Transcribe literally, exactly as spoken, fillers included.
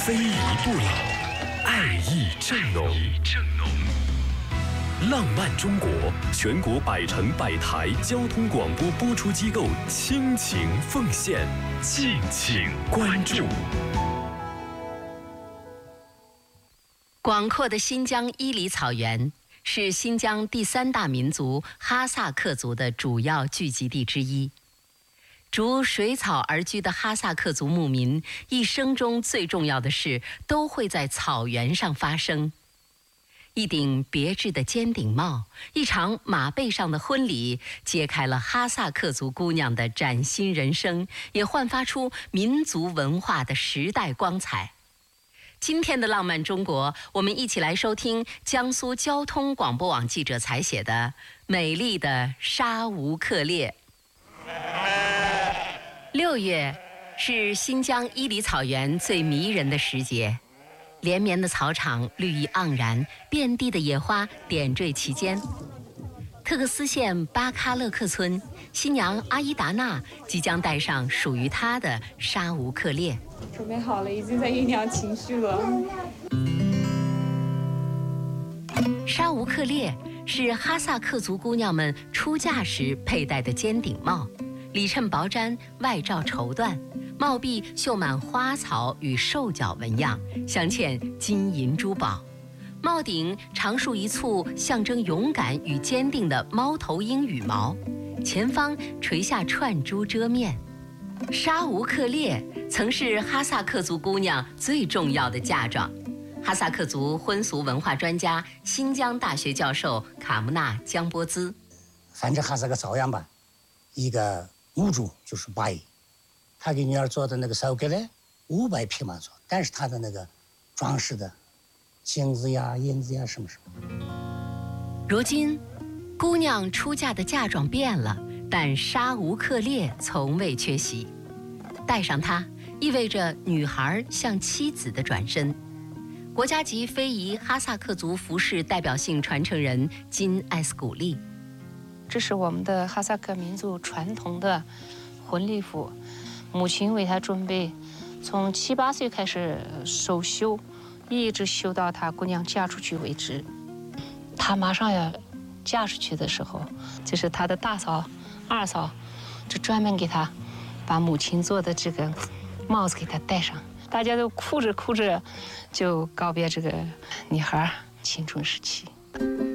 非遗不老，爱意正浓。浪漫中国全国百城百台交通广播播出机构倾情奉献，敬请关注。 广阔的新疆伊犁草原是新疆第三大民族哈萨克族的主要聚集地之一。逐水草而居的哈萨克族牧民，一生中最重要的事都会在草原上发生。一顶别致的尖顶帽，一场马背上的婚礼，揭开了哈萨克族姑娘的崭新人生，也焕发出民族文化的时代光彩。今天的浪漫中国，我们一起来收听江苏交通广播网记者采写的《美丽的沙吾克烈》。六月是新疆伊犁草原最迷人的时节，连绵的草场绿意盎然，遍地的野花点缀其间。特克斯县巴喀勒克村，新娘阿依达娜即将带上属于她的沙吾克烈。 准备好了，已经在酝酿情绪了。 沙吾克烈是哈萨克族姑娘们出嫁时佩戴的尖顶帽，里衬薄毡，外罩绸缎，帽壁绣满花草与兽脚纹样，镶嵌金银珠宝。帽顶长竖一簇象征勇敢与坚定的猫头鹰羽毛，前方垂下串珠遮面。沙吾克烈曾是哈萨克族姑娘最重要的嫁妆。哈萨克族婚俗文化专家、新疆大学教授卡木纳江波兹， 反正哈萨克草原吧，一个母猪就是八亿，他给女儿做的那个沙吾克烈五百匹马做，但是他的那个装饰的金子呀、银子呀什么什么。 如今，姑娘出嫁的嫁妆变了，但沙吾克烈从未缺席。戴上它，意味着女孩向妻子的转身。国家级非遗哈萨克族服饰代表性传承人金艾斯古丽， 这是我们的哈萨克民族传统的婚礼服，母亲为她准备，从七八岁开始手绣，一直绣到她姑娘嫁出去为止。她马上要嫁出去的时候，就是她的大嫂、二嫂，就专门给她把母亲做的这个帽子给她戴上，大家都哭着哭着就告别这个女孩青春时期。